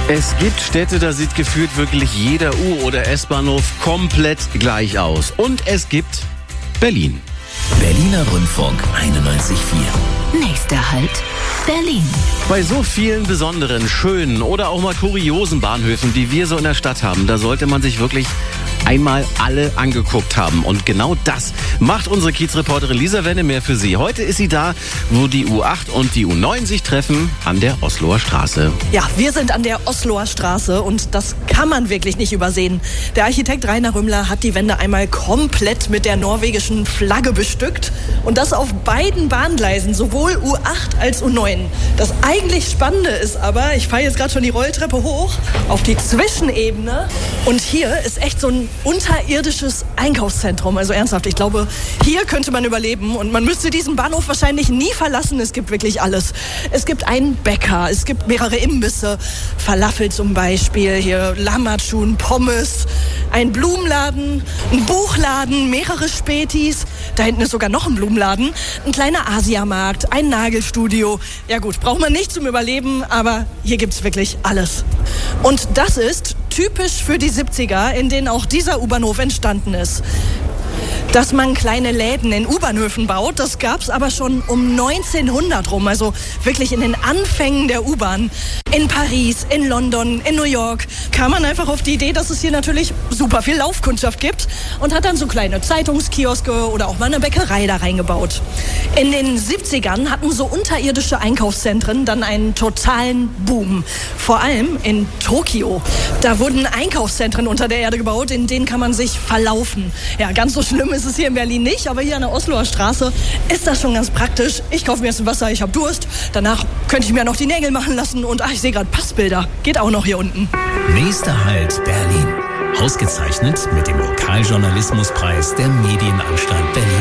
Es gibt Städte, da sieht gefühlt wirklich jeder U- oder S-Bahnhof komplett gleich aus. Und es gibt Berlin. Berliner Rundfunk 91.4. Nächster Halt, Berlin. Bei so vielen besonderen, schönen oder auch mal kuriosen Bahnhöfen, die wir so in der Stadt haben, da sollte man sich wirklich einmal alle angeguckt haben. Und genau das macht unsere Kiezreporterin Lisa Wennemeer für Sie. Heute ist sie da, wo die U8 und die U9 sich treffen, an der Osloer Straße. Ja, wir sind an der Osloer Straße und das kann man wirklich nicht übersehen. Der Architekt Rainer Rümmler hat die Wände einmal komplett mit der norwegischen Flagge bestückt und das auf beiden Bahngleisen, sowohl U8 als U9. Das eigentlich Spannende ist aber, ich fahre jetzt gerade schon die Rolltreppe hoch auf die Zwischenebene und hier ist echt so ein unterirdisches Einkaufszentrum. Also ernsthaft, ich glaube, hier könnte man überleben und man müsste diesen Bahnhof wahrscheinlich nie verlassen. Es gibt wirklich alles. Es gibt einen Bäcker, es gibt mehrere Imbisse, Falafel zum Beispiel, hier Lammatschun, Pommes, ein Blumenladen, ein Buchladen, mehrere Spätis, da hinten ist sogar noch ein Blumenladen, ein kleiner Asiamarkt, ein Nagelstudio. Ja gut, braucht man nicht zum Überleben, aber hier gibt's wirklich alles. Und das ist typisch für die 70er, in denen auch dieser U-Bahnhof entstanden ist. Dass man kleine Läden in U-Bahnhöfen baut, das gab's aber schon um 1900 rum, also wirklich in den Anfängen der U-Bahn. In Paris, in London, in New York kam man einfach auf die Idee, dass es hier natürlich super viel Laufkundschaft gibt und hat dann so kleine Zeitungskioske oder auch mal eine Bäckerei da reingebaut. In den 70ern hatten so unterirdische Einkaufszentren dann einen totalen Boom. Vor allem in Tokio. Da wurden Einkaufszentren unter der Erde gebaut, in denen kann man sich verlaufen. Ja, ganz so schlimm ist es hier in Berlin nicht, aber hier an der Osloer Straße ist das schon ganz praktisch. Ich kaufe mir jetzt ein Wasser, ich habe Durst. Danach könnte ich mir noch die Nägel machen lassen und ich sehe gerade Passbilder. Geht auch noch hier unten. Nächster Halt, Berlin. Ausgezeichnet mit dem Lokaljournalismuspreis der Medienanstalt Berlin.